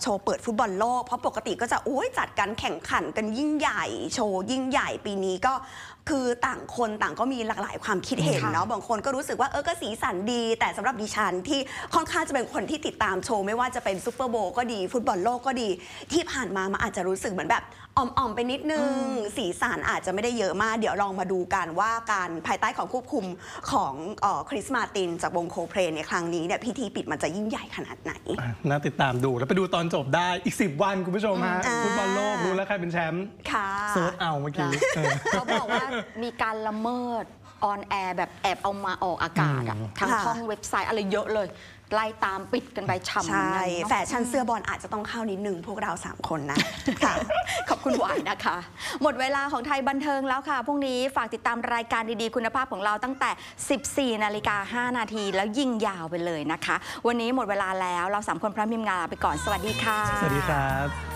โชว์เปิดฟุตบอลโลกเพราะปกติก็จะจัดการแข่งขันกันยิ่งใหญ่โชว์ยิ่งใหญ่ปีนี้ก็คือต่างคนต่างก็มีหลากหลายความคิดเห็นเนาะบางคนก็รู้สึกว่าก็สีสันดีแต่สำหรับดิฉันที่ค่อนข้างจะเป็นคนที่ติดตามโชว์ไม่ว่าจะเป็นซุปเปอร์โบว์ก็ดีฟุตบอลโลกก็ดีที่ผ่านมามันอาจจะรู้สึกเหมือนแบบอ่อมๆไปนิดนึงสีสันอาจจะไม่ได้เยอะมากเดี๋ยวลองมาดูกันว่าการภายใต้ของควบคุมของคริสมาตินจากวงโคเพลในครั้งนี้เนี่ยพิธีปิดมันจะยิ่งใหญ่ขนาดไหนน่าติดตามดูแล้วไปดูตอนจบได้อีก10 วันคุณผู้ชมฮะฟุตบอลโลกรู้แล้วใครเป็นแชมป์เซิร์ชเอาเมื่อกี้เขาบอกว่ามีการละเมิดออนแอร์แบบแอบเอามาออกอากาศทั้งช่องเว็บไซต์อะไรเยอะเลยไล่ตามปิดกันไปฉ่ำใช่แฟชั่นเสื้อบอลอาจจะต้องเข้านิดนึงพวกเรา3คนนะค่ะขอบคุณหวายนะคะหมดเวลาของไทยบันเทิงแล้วค่ะพรุ่งนี้ฝากติดตามรายการดีๆคุณภาพของเราตั้งแต่ 14:05 นาทีแล้วยิงยาวไปเลยนะคะวันนี้หมดเวลาแล้วเรา3คนพร้อมทีมงานลาไปก่อนสวัสดีค่ะสวัสดีครับ